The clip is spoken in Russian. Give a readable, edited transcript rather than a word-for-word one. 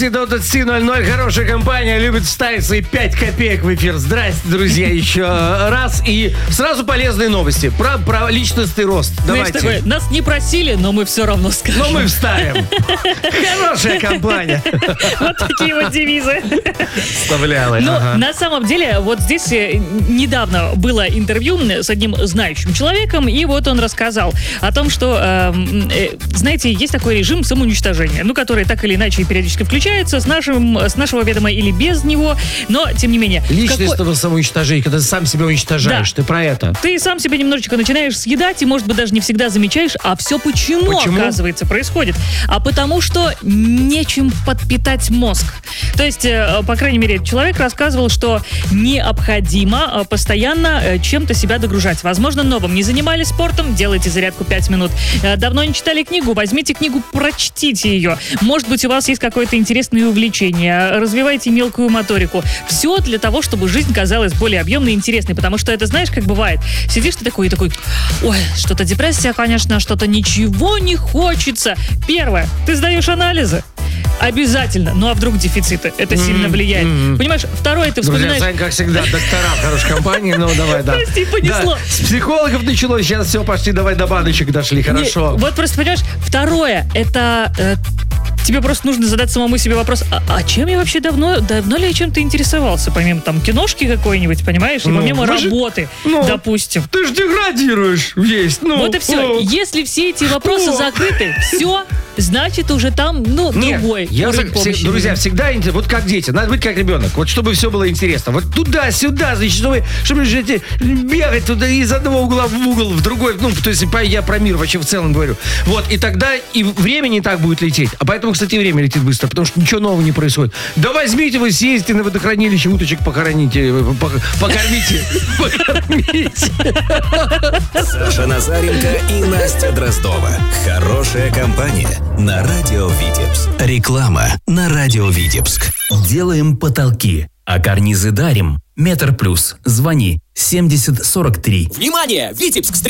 20 до 20:00. Хорошая компания любит вставить свои 5 копеек в эфир. Здрасте, друзья, еще раз. И сразу полезные новости про личностный рост. Давайте. Знаешь, такое, нас не просили, но мы все равно скажем. Но мы вставим. Хорошая компания. Вот такие вот девизы. Вставляла. Ну, на самом деле, вот здесь недавно было интервью с одним знающим человеком, и вот он рассказал о том, что, знаете, есть такой режим самоуничтожения, ну, который так или иначе периодически включается, с нашего ведома или без него, но, тем не менее... Личностного самоуничтожения, когда ты сам себя уничтожаешь, да. Ты про это. Ты сам себя немножечко начинаешь съедать, и, может быть, даже не всегда замечаешь, а все почему? Оказывается, происходит? А потому что нечем подпитать мозг. То есть, по крайней мере, человек рассказывал, что необходимо постоянно чем-то себя догружать. Возможно, новым. Не занимались спортом? Делайте зарядку 5 минут. Давно не читали книгу? Возьмите книгу, прочтите ее. Может быть, у вас есть какое-то интересное увлечение. Развивайте мелкую моторику. Все для того, чтобы жизнь казалась более объемной и интересной. Потому что это, знаешь, как бывает. Сидишь ты такой и такой: ой, что-то депрессия, конечно, что-то ничего не хочется. Первое, ты сдаешь анализы. Обязательно. Ну а вдруг дефициты? Это сильно влияет. Понимаешь? Второе, ты вспоминаешь... Друзья, Сань, как всегда, доктора в хорошей компании. Ну, давай, да. Прости, понесло. Да, с психологов началось, сейчас все, почти давай до баночек дошли, хорошо. Вот просто, понимаешь, второе, это... тебе просто нужно задать самому себе вопрос: а чем я вообще давно ли я чем-то интересовался? Помимо там киношки какой-нибудь, понимаешь? И помимо работы, допустим. Ты же деградируешь весь. Вот и все. Если все эти вопросы закрыты, все, значит уже там, другой уровень помощи. Друзья, всегда интересно. Вот как дети, надо быть как ребенок. Вот чтобы все было интересно. Вот туда-сюда, значит, чтобы бегать туда из одного угла в угол, в другой. Ну, то есть я про мир вообще в целом говорю. Вот, и тогда и время не так будет лететь. А поэтому, кстати, время летит быстро, потому что ничего нового не происходит. Да возьмите вы, съездите на водохранилище, уточек покормите. Саша Назаренко и Настя Дроздова. Хорошая компания на радио Витебск. Реклама на радио Витебск. Делаем потолки, а карнизы дарим. Метр плюс. Звони 70 43. Внимание! Витебск